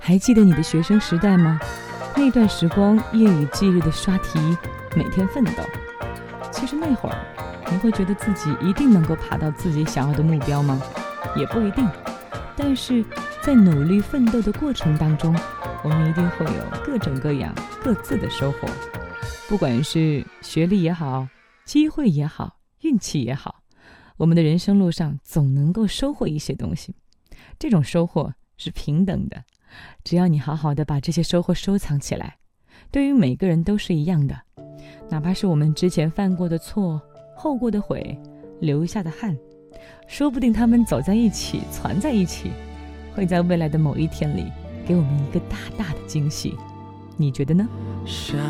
还记得你的学生时代吗？那段时光夜以继日的刷题，每天奋斗。其实那会儿你会觉得自己一定能够爬到自己想要的目标吗？也不一定。但是在努力奋斗的过程当中，我们一定会有各种各样各自的收获。不管是学历也好，机会也好，运气也好，我们的人生路上总能够收获一些东西。这种收获是平等的，只要你好好的把这些收获收藏起来，对于每个人都是一样的。哪怕是我们之前犯过的错，后过的悔，流下的汗，说不定他们走在一起，攒在一起，会在未来的某一天里给我们一个大大的惊喜。你觉得呢？